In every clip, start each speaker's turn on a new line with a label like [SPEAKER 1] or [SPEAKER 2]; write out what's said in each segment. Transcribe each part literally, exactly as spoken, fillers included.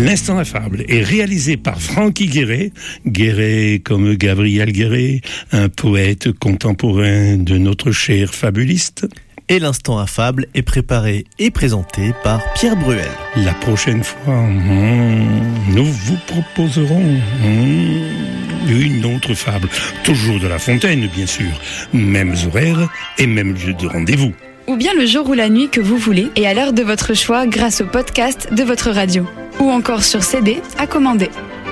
[SPEAKER 1] L'Instant Affable est réalisé par Francky Guéret, Guéret comme Gabriel Guéret, un poète contemporain de notre cher fabuliste.
[SPEAKER 2] Et l'Instant Affable est préparé et présenté par Pierre Bruel.
[SPEAKER 1] La prochaine fois, mmh, nous vous proposerons mmh, une autre fable, toujours de La Fontaine bien sûr, mêmes horaires et même lieu de rendez-vous.
[SPEAKER 3] Ou bien le jour ou la nuit que vous voulez et à l'heure de votre choix grâce au podcast de votre radio. Ou encore sur C D à commander.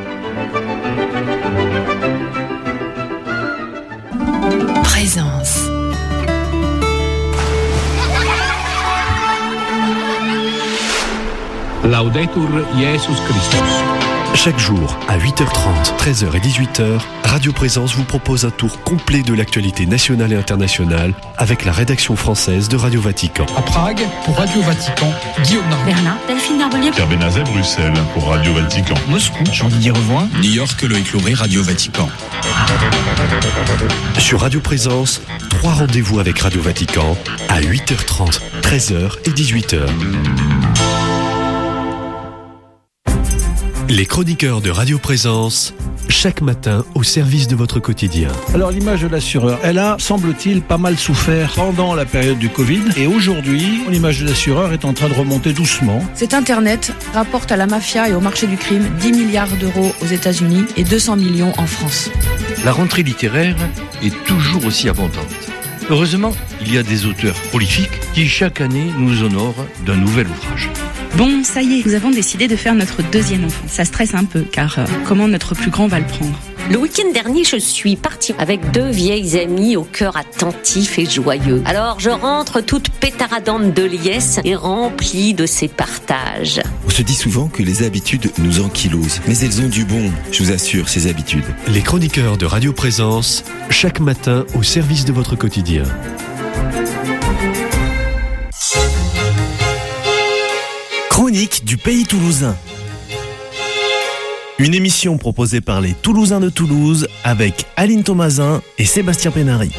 [SPEAKER 4] Présence.
[SPEAKER 5] Laudetur Jesus Christus.
[SPEAKER 6] Chaque jour, à huit heures trente, treize heures et dix-huit heures, Radio Présence vous propose un tour complet de l'actualité nationale et internationale avec la rédaction française de Radio Vatican.
[SPEAKER 7] À Prague, pour Radio Vatican, Guillaume Narbonne.
[SPEAKER 8] Berlin, Delphine Narbonnier.
[SPEAKER 9] Pierre Benazet, Bruxelles, pour Radio Vatican.
[SPEAKER 7] Moscou, Jean-Didier Revoin.
[SPEAKER 10] New York, Loïc Lauré, Radio Vatican.
[SPEAKER 6] Sur Radio Présence, trois rendez-vous avec Radio Vatican à huit heures trente, treize heures et dix-huit heures. Les chroniqueurs de Radio Présence, chaque matin au service de votre quotidien.
[SPEAKER 11] Alors l'image de l'assureur, elle a, semble-t-il, pas mal souffert pendant la période du Covid. Et aujourd'hui, l'image de l'assureur est en train de remonter doucement.
[SPEAKER 12] Cet Internet rapporte à la mafia et au marché du crime dix milliards d'euros aux États-Unis et deux cents millions en France.
[SPEAKER 13] La rentrée littéraire est toujours aussi abondante. Heureusement, il y a des auteurs prolifiques qui chaque année nous honorent d'un nouvel ouvrage.
[SPEAKER 14] Bon, ça y est, nous avons décidé de faire notre deuxième enfant. Ça stresse un peu, car euh, comment notre plus grand va le prendre ?
[SPEAKER 15] Le week-end dernier, je suis partie avec deux vieilles amies au cœur attentif et joyeux. Alors, je rentre toute pétaradante de liesse et remplie de ces partages.
[SPEAKER 16] On se dit souvent que les habitudes nous ankylosent, mais elles ont du bon, je vous assure, ces habitudes.
[SPEAKER 6] Les chroniqueurs de Radio Présence, chaque matin au service de votre quotidien.
[SPEAKER 2] Chronique du Pays Toulousain. Une émission proposée par les Toulousains de Toulouse avec Aline Thomasin et Sébastien Pénary.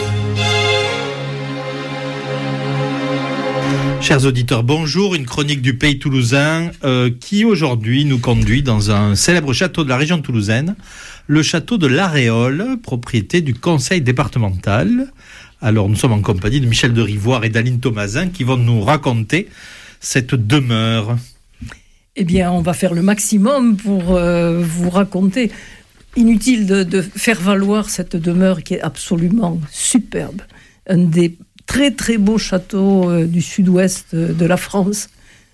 [SPEAKER 17] Chers auditeurs, bonjour. Une chronique du Pays Toulousain euh, qui aujourd'hui nous conduit dans un célèbre château de la région toulousaine, le château de l'Aréole, propriété du conseil départemental. Alors nous sommes en compagnie de Michel de Rivoire et d'Aline Thomasin qui vont nous raconter cette demeure.
[SPEAKER 18] Eh bien, on va faire le maximum pour euh, vous raconter. Inutile de, de faire valoir cette demeure qui est absolument superbe. Un des très très beaux châteaux euh, du sud-ouest euh, de la France.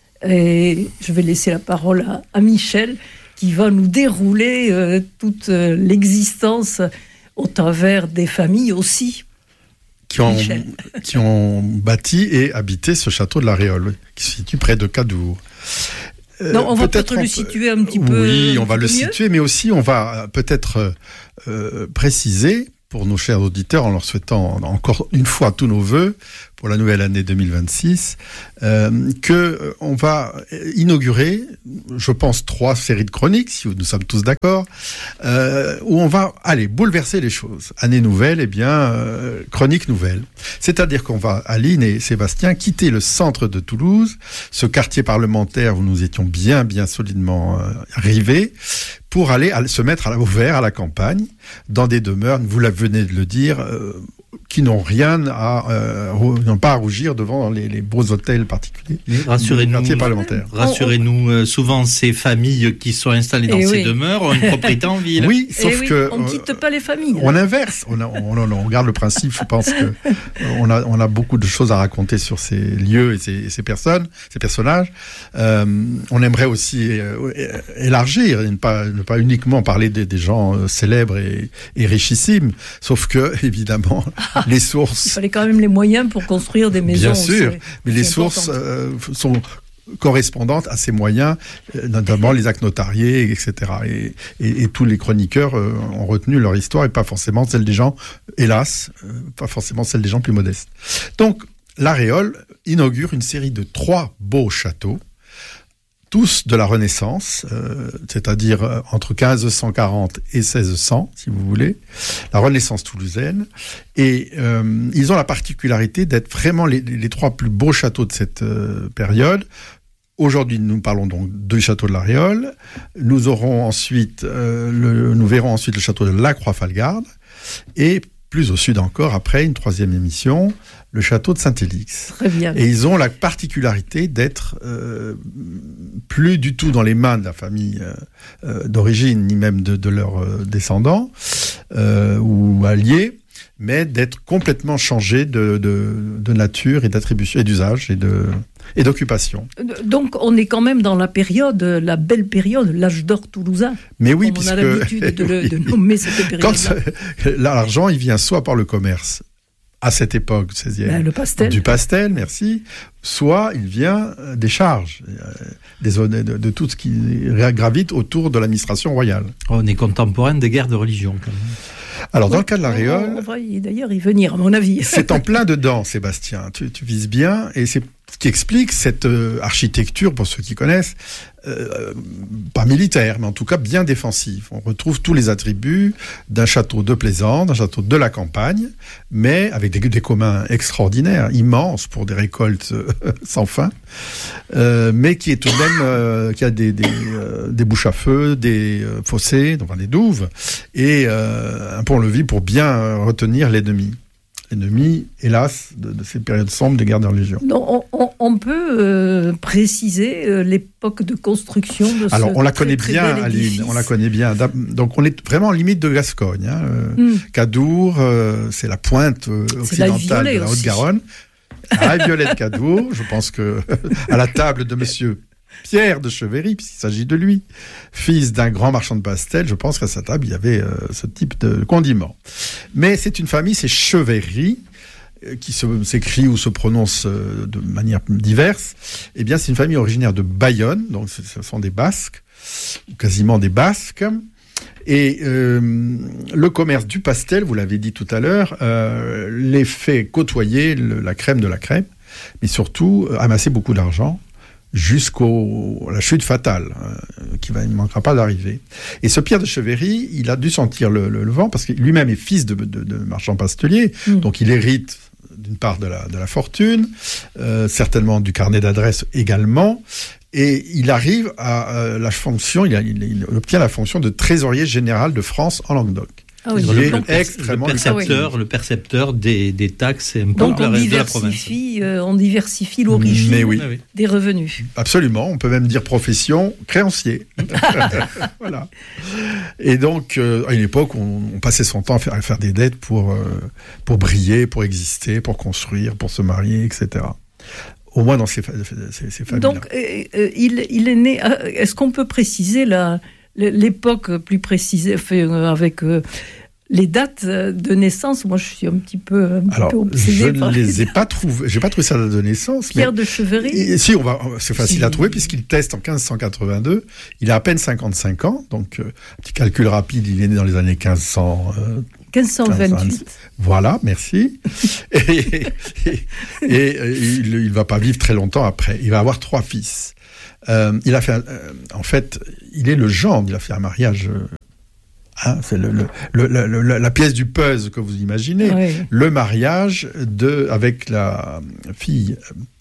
[SPEAKER 18] Et je vais laisser la parole à, à Michel qui va nous dérouler euh, toute euh, l'existence au travers des familles aussi.
[SPEAKER 19] Qui ont, qui ont bâti et habité ce château de l'Aréole, qui se situe près de Cadour.
[SPEAKER 18] Euh, non, on va peut-être, peut-être le situer un petit peu.
[SPEAKER 19] Oui, on va le
[SPEAKER 18] mieux.
[SPEAKER 19] situer, mais aussi on va peut-être euh, préciser pour nos chers auditeurs, en leur souhaitant encore une fois tous nos vœux pour la nouvelle année deux mille vingt-six, euh, que on va inaugurer, je pense, trois séries de chroniques, si nous sommes tous d'accord, euh, où on va aller bouleverser les choses. Année nouvelle, eh bien, euh, chronique nouvelle. C'est-à-dire qu'on va, Aline et Sébastien, quitter le centre de Toulouse, ce quartier parlementaire où nous étions bien, bien solidement euh, arrivés, pour aller à, se mettre à l'ouvert, à la campagne, dans des demeures, vous la venez de le dire, euh, qui n'ont rien à, euh, n'ont pas à rougir devant les, les beaux hôtels particuliers.
[SPEAKER 17] Rassurez-nous,
[SPEAKER 19] parlementaire.
[SPEAKER 17] rassurez-nous, euh, souvent ces familles qui sont installées dans
[SPEAKER 18] et
[SPEAKER 17] ces
[SPEAKER 18] oui.
[SPEAKER 17] demeures ont une propriété en ville.
[SPEAKER 19] Oui, sauf
[SPEAKER 18] oui,
[SPEAKER 19] que
[SPEAKER 18] on ne quitte pas les familles.
[SPEAKER 19] On inverse, on, a, on, on, on regarde le principe. Je pense que on a, on a beaucoup de choses à raconter sur ces lieux et ces, ces personnes, ces personnages. Euh, on aimerait aussi euh, élargir, et ne pas, ne pas uniquement parler des, des gens euh, célèbres et, et richissimes, sauf que évidemment les sources.
[SPEAKER 18] Il fallait quand même les moyens pour construire des maisons.
[SPEAKER 19] Bien sûr,
[SPEAKER 18] c'est,
[SPEAKER 19] mais
[SPEAKER 18] c'est
[SPEAKER 19] les sources euh, sont correspondantes à ces moyens, euh, notamment les actes notariés, et cetera. Et, et, et tous les chroniqueurs euh, ont retenu leur histoire et pas forcément celle des gens, hélas, euh, pas forcément celle des gens plus modestes. Donc, l'Aréole inaugure une série de trois beaux châteaux, tous de la Renaissance, euh, c'est-à-dire euh, entre quinze cent quarante et seize cents, si vous voulez, la Renaissance toulousaine. Et euh, ils ont la particularité d'être vraiment les, les trois plus beaux châteaux de cette euh, période, aujourd'hui, nous parlons donc du château de la Réole. Nous aurons ensuite, euh, le, nous verrons ensuite le château de la Croix-Falgarde. Et plus au sud encore, après, une troisième émission, le château de Saint-Élix.
[SPEAKER 18] Très bien.
[SPEAKER 19] Et ils ont la particularité d'être euh, plus du tout dans les mains de la famille euh, d'origine, ni même de, de leurs euh, descendants euh, ou alliés, mais d'être complètement changés de, de, de nature et d'attribution et d'usage et de et d'occupation.
[SPEAKER 18] Donc on est quand même dans la période, la belle période, l'âge d'or toulousain.
[SPEAKER 19] Mais oui,
[SPEAKER 18] on
[SPEAKER 19] puisque
[SPEAKER 18] a l'habitude de,
[SPEAKER 19] oui.
[SPEAKER 18] de nommer cette période.
[SPEAKER 19] Quand l'argent, il vient soit par le commerce à cette époque, seizième,
[SPEAKER 18] ben, le pastel.
[SPEAKER 19] Du pastel, merci, soit il vient des charges, des, de, de tout ce qui gravite autour de l'administration royale.
[SPEAKER 17] On est contemporain des guerres de religion, quand même.
[SPEAKER 19] Alors,
[SPEAKER 18] oui,
[SPEAKER 19] dans le cas de la Réole...
[SPEAKER 18] On va d'ailleurs y venir, à mon avis.
[SPEAKER 19] C'est en plein dedans, Sébastien. Tu, tu vises bien, et c'est ce qui explique cette euh, architecture, pour ceux qui connaissent, euh, pas militaire, mais en tout cas bien défensive. On retrouve tous les attributs d'un château de plaisance, d'un château de la campagne, mais avec des, des communs extraordinaires, immenses pour des récoltes euh, sans fin, euh, mais qui est tout de même, euh, qui a des, des, euh, des bouches à feu, des euh, fossés, enfin des douves, et euh, un pont-levis pour bien retenir l'ennemi. Ennemi, hélas, de, de ces périodes sombres des guerres de religion.
[SPEAKER 18] Non, on, on, on peut euh, préciser euh, l'époque de construction de ce
[SPEAKER 19] Alors, on la
[SPEAKER 18] très,
[SPEAKER 19] connaît
[SPEAKER 18] très
[SPEAKER 19] bien,
[SPEAKER 18] bel
[SPEAKER 19] Aline,
[SPEAKER 18] édifice.
[SPEAKER 19] on la connaît bien. Donc, on est vraiment en limite de Gascogne. Hein.
[SPEAKER 18] Mm.
[SPEAKER 19] Cadour, euh, c'est la pointe euh, occidentale de la Haute-Garonne. Ah, Violette Cadour, je pense que à la table de monsieur Pierre de Cheverry, puisqu'il s'agit de lui, fils d'un grand marchand de pastels, je pense qu'à sa table, il y avait euh, ce type de condiment. Mais c'est une famille, c'est Cheverry, euh, qui se, s'écrit ou se prononce euh, de manière diverse. Eh bien, c'est une famille originaire de Bayonne, donc ce sont des Basques, ou quasiment des Basques. Et euh, le commerce du pastel, vous l'avez dit tout à l'heure, euh, les fait côtoyer le, la crème de la crème, mais surtout euh, amasser beaucoup d'argent, jusqu'à la chute fatale, euh, qui va, il ne manquera pas d'arriver. Et ce Pierre de Cheverry, il a dû sentir le, le, le vent, parce que lui-même est fils de, de, de marchand pastelier, mmh. donc il hérite d'une part de la, de la fortune, euh, certainement du carnet d'adresses également, et il arrive à euh, la fonction, il, a, il, il obtient la fonction de trésorier général de France en Languedoc.
[SPEAKER 18] Ah oui,
[SPEAKER 17] il est
[SPEAKER 18] le,
[SPEAKER 17] extrêmement le percepteur, ah oui. le percepteur des, des taxes et donc
[SPEAKER 18] on
[SPEAKER 17] la,
[SPEAKER 18] diversifie,
[SPEAKER 17] de la province.
[SPEAKER 18] Euh, on diversifie l'origine
[SPEAKER 19] oui.
[SPEAKER 18] des revenus.
[SPEAKER 19] Absolument, on peut même dire profession créancier. Voilà. Et donc, euh, à une époque, on, on passait son temps à faire, à faire des dettes pour, euh, pour briller, pour exister, pour construire, pour se marier, et cetera. Au moins dans ces, ces, ces familles-là.
[SPEAKER 18] Donc, euh, euh, il, il est né... Est-ce qu'on peut préciser la... l'époque plus précisée, avec euh, les dates de naissance? Moi, je suis un petit peu, un
[SPEAKER 19] Alors,
[SPEAKER 18] peu obsédée
[SPEAKER 19] je
[SPEAKER 18] par
[SPEAKER 19] ne les ai pas trouvées. J'ai pas trouvé sa date de naissance.
[SPEAKER 18] Pierre
[SPEAKER 19] mais...
[SPEAKER 18] de Cheverry.
[SPEAKER 19] Et, si, on va, c'est facile
[SPEAKER 18] si.
[SPEAKER 19] à trouver puisqu'il teste en quinze cent quatre-vingt-deux. Il a à peine cinquante-cinq ans, donc euh, petit calcul rapide, il est né dans les années quinze cents. Euh,
[SPEAKER 18] quinze cent vingt-huit.
[SPEAKER 19] Voilà, merci. et et, et, et il, il va pas vivre très longtemps après. Il va avoir trois fils. Euh, il a fait, euh, en fait, il est le gendre. Il a fait un mariage. Euh, hein, c'est le, le, le, le, le, la pièce du puzzle que vous imaginez. Oui. Le mariage de avec la fille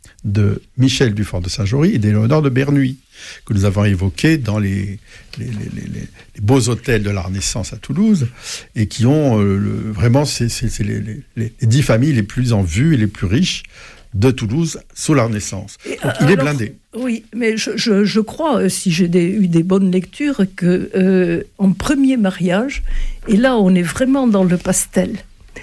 [SPEAKER 19] de Michel Dufort de Saint-Jory et d'Éléonore de Bernuy, que nous avons évoqué dans les, les, les, les, les beaux hôtels de la Renaissance à Toulouse, et qui ont euh, le, vraiment, c'est, c'est, c'est les, les, les dix familles les plus en vue et les plus riches de Toulouse sous la Renaissance. Donc, il alors, est blindé.
[SPEAKER 18] Oui, mais je, je, je crois, si j'ai des, eu des bonnes lectures, que euh, en premier mariage, et là on est vraiment dans le pastel,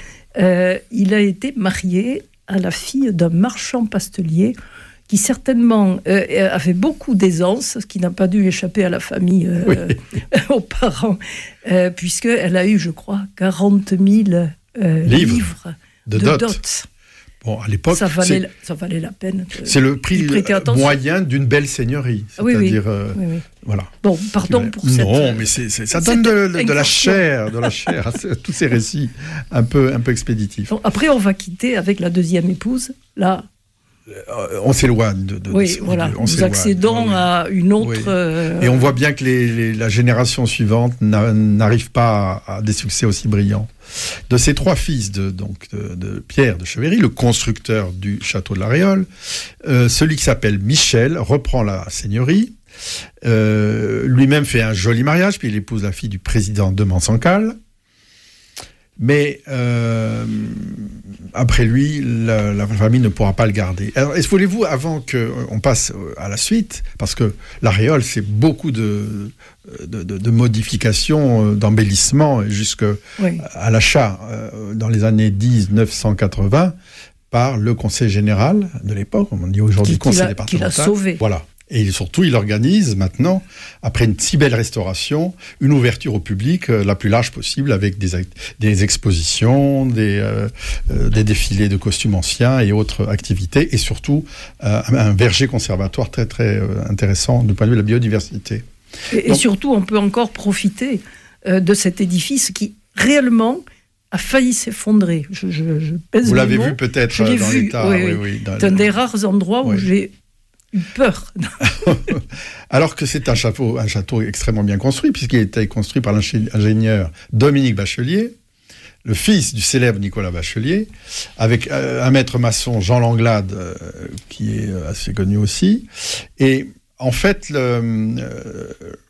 [SPEAKER 18] euh, il a été marié à la fille d'un marchand pastelier qui certainement euh, avait beaucoup d'aisance, ce qui n'a pas dû échapper à la famille, euh, oui. aux parents, euh, puisqu'elle a eu, je crois, quarante mille euh, livres, livres
[SPEAKER 19] de,
[SPEAKER 18] de
[SPEAKER 19] dot.
[SPEAKER 18] dot.
[SPEAKER 19] Bon, à l'époque,
[SPEAKER 18] ça valait, la, ça valait la peine. De,
[SPEAKER 19] c'est le prix moyen d'une belle seigneurie.
[SPEAKER 18] Oui,
[SPEAKER 19] c'est-à-dire,
[SPEAKER 18] oui,
[SPEAKER 19] euh,
[SPEAKER 18] oui, oui.
[SPEAKER 19] Voilà.
[SPEAKER 18] Bon, pardon pour cette...
[SPEAKER 19] Non, mais c'est, c'est, ça donne de, de, de la chair, de la chair à tous ces récits un peu, un peu expéditifs.
[SPEAKER 18] Donc, après, on va quitter avec la deuxième épouse, là.
[SPEAKER 19] on s'éloigne de, de
[SPEAKER 18] oui,
[SPEAKER 19] de,
[SPEAKER 18] voilà.
[SPEAKER 19] de, on
[SPEAKER 18] nous accédons oui. à une autre.
[SPEAKER 19] Oui.
[SPEAKER 18] Euh...
[SPEAKER 19] Et on voit bien que les, les, la génération suivante n'arrive pas à, à des succès aussi brillants. De ces trois fils de, donc, de, de Pierre de Cheverry, le constructeur du château de la Réole, euh, celui qui s'appelle Michel reprend la seigneurie. Euh, lui-même fait un joli mariage, puis il épouse la fille du président de Mansancal. Mais euh, après lui, la, la famille ne pourra pas le garder. Alors, est-ce voulez-vous, avant qu'on passe à la suite, parce que la Réole, c'est beaucoup de, de, de, de modifications, d'embellissements, jusqu'à oui. l'achat euh, dans les années dix-neuf cent quatre-vingts par le Conseil général de l'époque, on dit aujourd'hui
[SPEAKER 18] qui,
[SPEAKER 19] Conseil
[SPEAKER 18] qui
[SPEAKER 19] départemental.
[SPEAKER 18] Qui l'a sauvé.
[SPEAKER 19] Voilà. Et surtout, il organise maintenant, après une si belle restauration, une ouverture au public euh, la plus large possible, avec des, des expositions, des, euh, euh, des défilés de costumes anciens et autres activités, et surtout euh, un verger conservatoire très très euh, intéressant du point de vue de la biodiversité.
[SPEAKER 18] Et, Donc, et surtout, on peut encore profiter euh, de cet édifice qui réellement a failli s'effondrer. Je, je, je pèse
[SPEAKER 19] Vous l'avez
[SPEAKER 18] mots.
[SPEAKER 19] vu peut-être
[SPEAKER 18] je l'ai
[SPEAKER 19] dans
[SPEAKER 18] vu,
[SPEAKER 19] l'état.
[SPEAKER 18] Oui,
[SPEAKER 19] oui,
[SPEAKER 18] oui.
[SPEAKER 19] Oui, dans
[SPEAKER 18] c'est un
[SPEAKER 19] le...
[SPEAKER 18] des rares endroits où
[SPEAKER 19] oui.
[SPEAKER 18] j'ai eu peur.
[SPEAKER 19] Alors que c'est un château, un château extrêmement bien construit, puisqu'il a été construit par l'ingénieur Dominique Bachelier, le fils du célèbre Nicolas Bachelier, avec euh, un maître maçon, Jean Langlade, euh, qui est assez connu aussi. Et en fait, le, euh,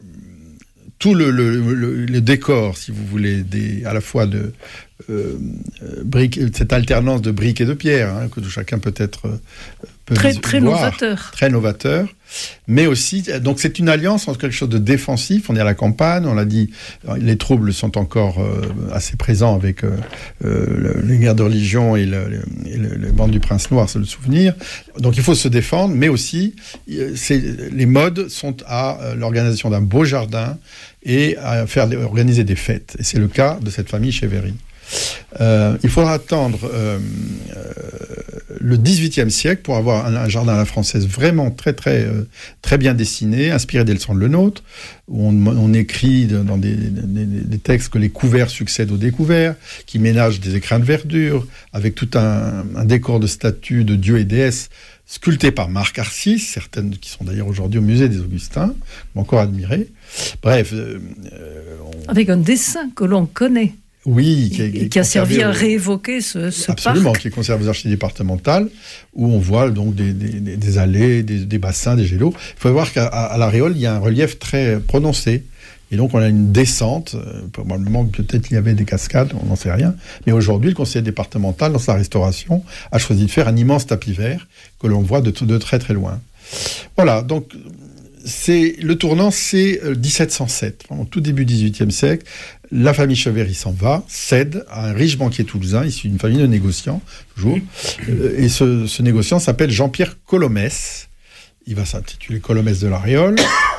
[SPEAKER 19] tout le, le, le, le décor, si vous voulez, des, à la fois de euh, briques, cette alternance de briques et de pierres, hein, que chacun peut être euh, peut
[SPEAKER 18] très très
[SPEAKER 19] voir,
[SPEAKER 18] novateur,
[SPEAKER 19] très novateur, mais aussi donc c'est une alliance entre quelque chose de défensif. On est à la campagne, on l'a dit, les troubles sont encore euh, assez présents avec euh, euh, les guerres de religion et, le, et le, les bandes du Prince Noir, c'est le souvenir. Donc il faut se défendre, mais aussi c'est, les modes sont à euh, l'organisation d'un beau jardin et à faire organiser des fêtes. Et c'est le cas de cette famille Cheverry. Euh, il faudra attendre euh, euh, le dix-huitième siècle pour avoir un, un jardin à la française vraiment très très euh, très bien dessiné, inspiré des leçons de Lenôtre, où on, on écrit dans des, des, des textes que les couverts succèdent aux découverts, qui ménagent des écrins de verdure, avec tout un, un décor de statues de dieux et déesses sculptés par Marc Arcis, certaines qui sont d'ailleurs aujourd'hui au musée des Augustins, encore admirées. Bref, euh,
[SPEAKER 18] on... avec un dessin que l'on connaît.
[SPEAKER 19] Oui, qui,
[SPEAKER 18] et
[SPEAKER 19] qui,
[SPEAKER 18] qui a servi à
[SPEAKER 19] au...
[SPEAKER 18] réévoquer ce, ce
[SPEAKER 19] Absolument,
[SPEAKER 18] parc.
[SPEAKER 19] qui est conservé aux archives départementales, où on voit donc des, des, des allées, des, des bassins, des jets d'eau. Il faut voir qu'à à la Réole, il y a un relief très prononcé. Et donc, on a une descente. Euh, probablement que peut-être il y avait des cascades, on n'en sait rien. Mais aujourd'hui, le conseil départemental, dans sa restauration, a choisi de faire un immense tapis vert que l'on voit de, de très très loin. Voilà, donc... C'est, le tournant, c'est dix-sept cent sept, au tout début du dix-huitième siècle. La famille Cheverry s'en va, cède à un riche banquier toulousain, issu d'une famille de négociants, toujours. Et ce, ce négociant s'appelle Jean-Pierre Colomès. Il va s'intituler Colomès de la Réole.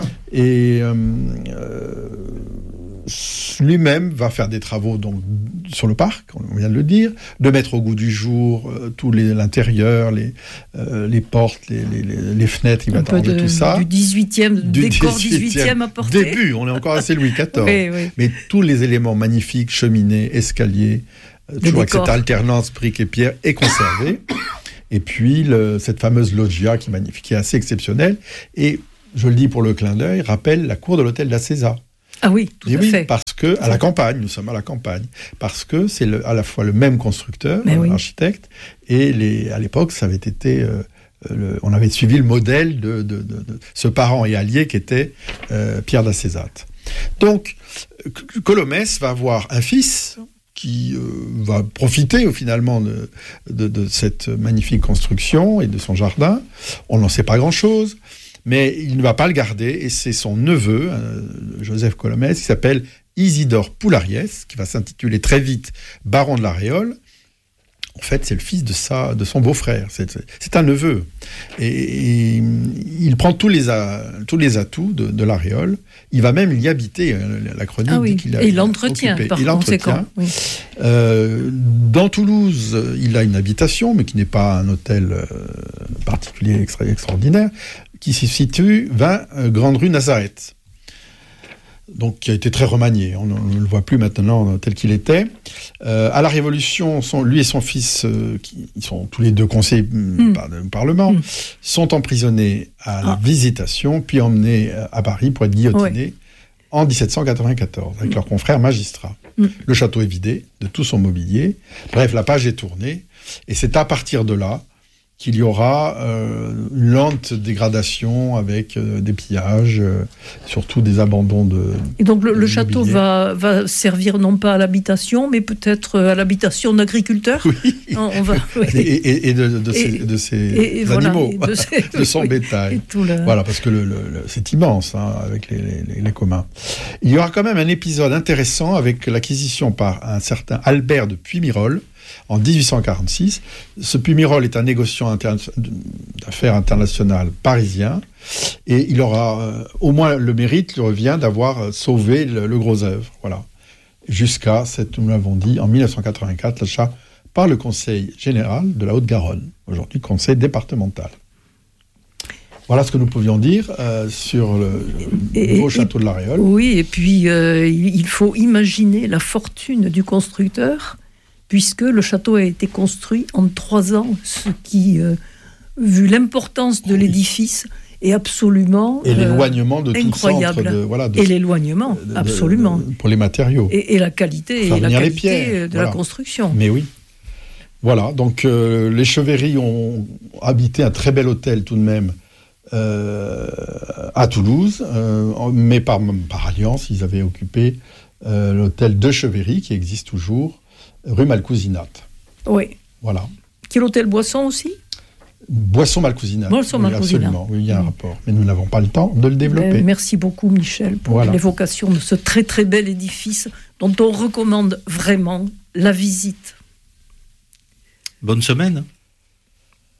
[SPEAKER 19] Et euh, euh, lui-même va faire des travaux donc, sur le parc, on vient de le dire, de mettre au goût du jour euh, tout les, l'intérieur, les, euh, les portes, les, les, les fenêtres, il va arranger tout ça.
[SPEAKER 18] Du dix-huitième,
[SPEAKER 19] du
[SPEAKER 18] décor dix-huitième apporté.
[SPEAKER 19] Début, on est encore assez Louis quatorze.
[SPEAKER 18] Oui, oui.
[SPEAKER 19] Mais tous les éléments magnifiques, cheminées, escaliers, euh, toujours avec cette alternance briques et pierres, est conservé. Et puis, le, cette fameuse loggia qui est magnifique, qui est assez exceptionnelle. Et, je le dis pour le clin d'œil, rappelle la cour de l'hôtel d'Acésa.
[SPEAKER 18] Ah oui, tout
[SPEAKER 19] et
[SPEAKER 18] à
[SPEAKER 19] oui,
[SPEAKER 18] fait.
[SPEAKER 19] Parce que, à la campagne, nous sommes à la campagne, parce que c'est le, à la fois le même constructeur,
[SPEAKER 18] oui.
[SPEAKER 19] l'architecte, et les, à l'époque, ça avait été, euh, le, on avait suivi le modèle de, de, de, de ce parent et allié qui était euh, Pierre d'Acésate. Donc, Colomès va avoir un fils qui euh, va profiter euh, finalement de, de, de cette magnifique construction et de son jardin. On n'en sait pas grand-chose. Mais il ne va pas le garder, et c'est son neveu, euh, Joseph Colomès, qui s'appelle Isidore Poulariès, qui va s'intituler très vite baron de la Réole. En fait, c'est le fils de, sa, de son beau-frère, c'est, c'est un neveu. Et, et il prend tous les, a, tous les atouts de, de la Réole. Il va même y habiter, la chronique
[SPEAKER 18] ah oui.
[SPEAKER 19] dit qu'il a
[SPEAKER 18] et il l'entretient,
[SPEAKER 19] occupé.
[SPEAKER 18] par
[SPEAKER 19] il
[SPEAKER 18] conséquent. Oui.
[SPEAKER 19] Euh, dans Toulouse, il a une habitation, mais qui n'est pas un hôtel euh, particulier extra, extraordinaire, qui se situe vingt euh, Grande Rue Nazareth. donc qui a été très remanié. On ne le voit plus maintenant tel qu'il était. Euh, à la Révolution, son, lui et son fils, euh, qui ils sont tous les deux conseillers mm. par le Parlement, mm. sont emprisonnés à la ah. Visitation, puis emmenés à Paris pour être guillotinés ouais. en dix-sept cent quatre-vingt-quatorze, avec mm. leurs confrères magistrats. Mm. Le château est vidé de tout son mobilier. Bref, la page est tournée. Et c'est à partir de là qu'il y aura euh, une lente dégradation avec euh, des pillages, euh, surtout des abandons de...
[SPEAKER 18] Et donc le, le château va, va servir non pas à l'habitation, mais peut-être à l'habitation d'agriculteurs.
[SPEAKER 19] Oui.
[SPEAKER 18] Non, on va, oui.
[SPEAKER 19] Et, et, et de, de, et, ces, de ces et, et animaux, voilà, de, ces, de son oui, bétail. Le... Voilà, parce que le, le, le, c'est immense hein, avec les, les, les communs. Il y aura quand même un épisode intéressant avec l'acquisition par un certain Albert de Puymirol, en dix-huit cent quarante-six. Ce Puymirol est un négociant inter... d'affaires international parisien et il aura euh, au moins le mérite lui revient d'avoir sauvé le, le gros œuvre. Voilà. Jusqu'à, cette, nous l'avons dit, en mille neuf cent quatre-vingt-quatre, l'achat par le Conseil général de la Haute-Garonne, aujourd'hui Conseil départemental. Voilà ce que nous pouvions dire euh, sur le, le nouveau et, château de la Réole.
[SPEAKER 18] Oui, et puis euh, il faut imaginer la fortune du constructeur, puisque le château a été construit en trois ans, ce qui, euh, vu l'importance de l'édifice, est absolument
[SPEAKER 19] et l'éloignement de
[SPEAKER 18] euh, incroyable.
[SPEAKER 19] Tout centre de, voilà, de,
[SPEAKER 18] et l'éloignement, de, de, absolument.
[SPEAKER 19] De, pour les matériaux.
[SPEAKER 18] Et, et la qualité, et la qualité pierres, de voilà. la construction.
[SPEAKER 19] Mais oui. Voilà, donc euh, les Cheverry ont habité un très bel hôtel tout de même euh, à Toulouse, euh, mais par, par alliance, ils avaient occupé euh, l'hôtel de Cheverry, qui existe toujours, rue Malcousinat.
[SPEAKER 18] Oui.
[SPEAKER 19] Voilà.
[SPEAKER 18] Qui est l'hôtel Boisson aussi ?
[SPEAKER 19] Boisson Malcousinat.
[SPEAKER 18] Boisson
[SPEAKER 19] oui,
[SPEAKER 18] Malcousinat.
[SPEAKER 19] Absolument, oui, il y a un mmh. rapport. Mais nous n'avons pas le temps de le développer.
[SPEAKER 18] Ben, merci beaucoup, Michel, pour voilà. l'évocation de ce très très bel édifice dont on recommande vraiment la visite.
[SPEAKER 17] Bonne semaine.